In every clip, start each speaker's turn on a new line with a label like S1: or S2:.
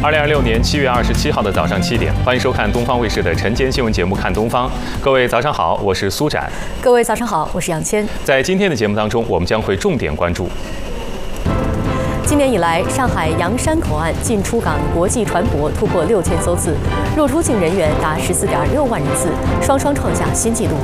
S1: 2026年7月27号的早上7点，欢迎收看东方卫视的晨间新闻节目《看东方》。各位早上好，我是苏展。
S2: 各位早上好，我是杨谦。
S1: 在今天的节目当中，我们将会重点关注。
S2: 今年以来，上海洋山口岸进出港国际船舶突破6000艘次，入出境人员达14.6万人次，双双创下新纪录。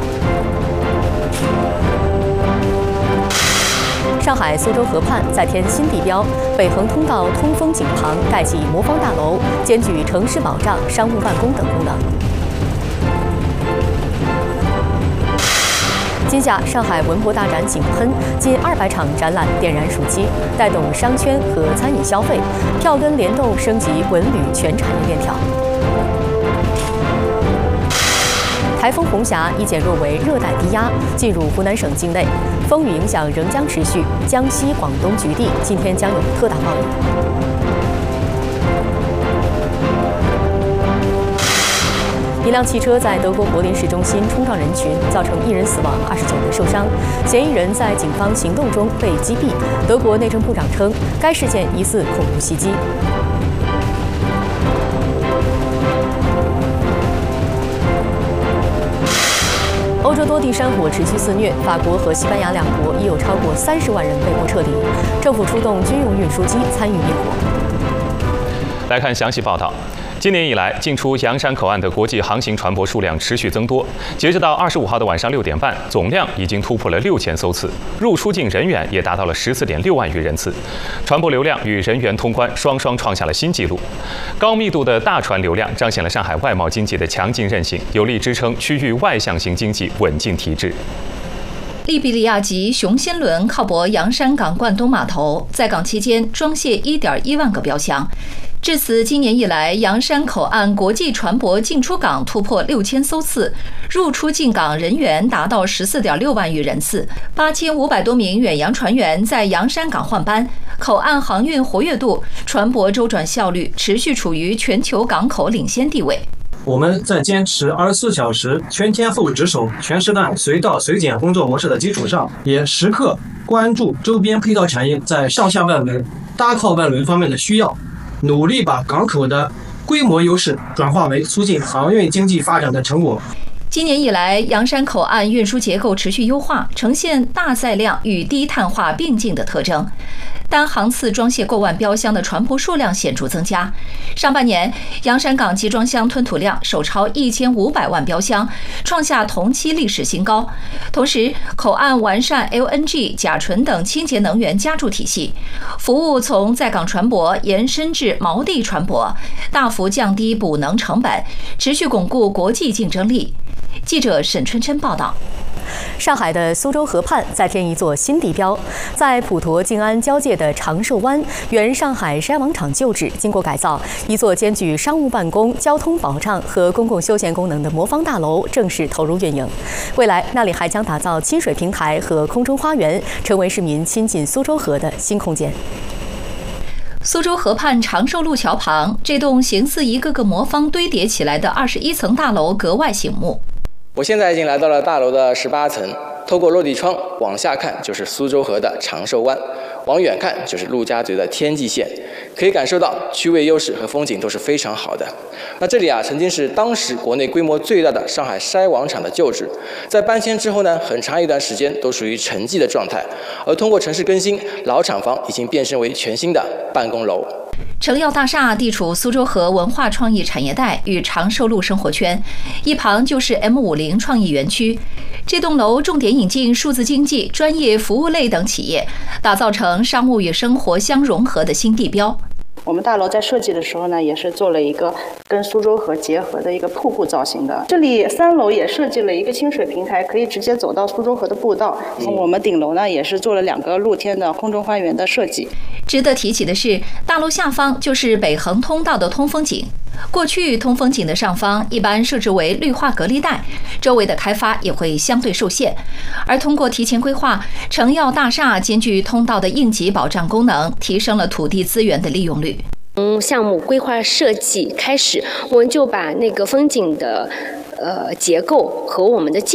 S2: 上海苏州河畔再添新地标，北横通道通风井旁盖起魔方大楼，兼具城市保障、商务办公等功能。今夏上海文博大展井喷，近200场展览点燃暑期，带动商圈和餐饮消费，票根联动升级文旅全产业链条。台风红霞已减弱为热带低压，进入湖南省境内，风雨影响仍将持续。江西、广东局地今天将有特大暴雨。一辆汽车在德国柏林市中心冲撞人群，造成1人死亡，29人受伤。嫌疑人在警方行动中被击毙。德国内政部长称，该事件疑似恐怖袭击。欧洲多地山火持续肆虐，法国和西班牙两国已有超过30万人被迫撤离，政府出动军用运输机参与灭火。
S1: 来看详细报道。今年以来，进出洋山口岸的国际航行船舶数量持续增多。截止到25号的晚上6点半，总量已经突破了6000艘次，入出境人员也达到了14.6万余人次，船舶流量与人员通关双双创下了新纪录。高密度的大船流量彰显了上海外贸经济的强劲韧性，有力支撑区域外向型经济稳健提质。
S3: 利比里亚级雄心轮靠泊洋山港贯东码头，在港期间装卸1.1万个标箱。至此，今年以来，洋山口岸国际船舶进出港突破6000艘次，入出境港人员达到14.6万余人次，8500多名远洋船员在洋山港换班，口岸航运活跃度、船舶周转效率持续处于全球港口领先地位。
S4: 我们在坚持24小时全天候值守、全时段随到随检工作模式的基础上，也时刻关注周边配套产业在上下外轮、搭靠外轮方面的需要，努力把港口的规模优势转化为促进航运经济发展的成果。
S3: 今年以来，洋山口岸运输结构持续优化，呈现大载量与低碳化并进的特征。单航次装卸过万标箱的船舶数量显著增加。上半年，洋山港集装箱吞吐量首超1500万标箱，创下同期历史新高。同时，口岸完善 LNG、甲醇等清洁能源加注体系，服务从在港船舶延伸至锚地船舶，大幅降低补能成本，持续巩固国际竞争力。记者沈春琛报道。
S2: 上海的苏州河畔再添一座新地标，在普陀静安交界的长寿湾，原上海时代广场旧址经过改造，一座兼具商务办公、交通保障和公共休闲功能的魔方大楼正式投入运营。未来那里还将打造亲水平台和空中花园，成为市民亲近苏州河的新空间。
S3: 苏州河畔长寿路桥旁，这栋形似一个个魔方堆叠起来的21层大楼格外醒目。
S5: 我现在已经来到了大楼的18层，透过落地窗往下看就是苏州河的长寿湾，往远看就是陆家嘴的天际线，可以感受到区位优势和风景都是非常好的。那这里曾经是当时国内规模最大的上海筛网厂的旧址，在搬迁之后呢，很长一段时间都属于沉寂的状态，而通过城市更新，老厂房已经变身为全新的办公楼。
S3: 成耀大厦地处苏州河文化创意产业带与长寿路生活圈，一旁就是 M50 创意园区。这栋楼重点引进数字经济、专业服务类等企业，打造成商务与生活相融合的新地标。
S6: 我们大楼在设计的时候呢，也是做了一个跟苏州河结合的一个瀑布造型的。这里3楼也设计了一个清水平台，可以直接走到苏州河的步道。我们顶楼呢，也是做了2个露天的空中花园的设计。
S3: 值得提起的是，大楼下方就是北横通道的通风井。过去通风井的上方一般设置为绿化隔离带，周围的开发也会相对受限。而通过提前规划，成耀大厦兼具通道的应急保障功能，提升了土地资源的利用率。
S7: 从项目规划设计开始，我们就把那个风景的结构和我们的